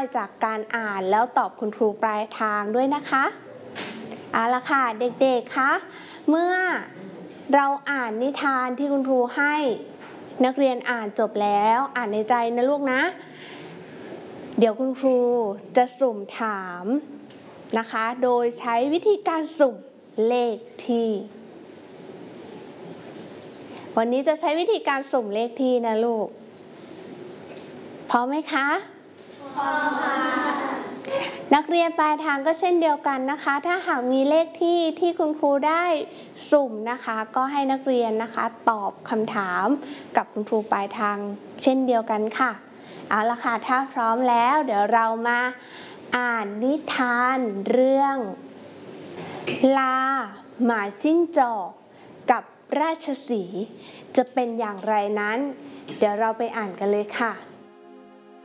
จากการอ่านแล้วตอบคุณครูปลายทางด้วยนะคะเอาละค่ะเด็กๆคะเมื่อเราอ่านนิทานที่คุณครูให้นักเรียนอ่านจบแล้วอ่านในใจนะลูกนะเดี๋ยวคุณครูจะสุ่มถามนะคะโดยใช้วิธีการสุ่มเลขที่วันนี้จะใช้วิธีการสุ่มเลขที่นะลูกพร้อมไหมคะพร้อมค่ะนักเรียนปลายทางก็เช่นเดียวกันนะคะถ้าหากมีเลขที่คุณครูได้สุ่มนะคะก็ให้นักเรียนนะคะตอบคำถามกับคุณครูปลายทางเช่นเดียวกันค่ะเอาละค่ะถ้าพร้อมแล้วเดี๋ยวเรามาอ่านนิทานเรื่องลาหมาจิ้งจอกกับราชสีห์จะเป็นอย่างไรนั้นเดี๋ยวเราไปอ่านกันเลยค่ะ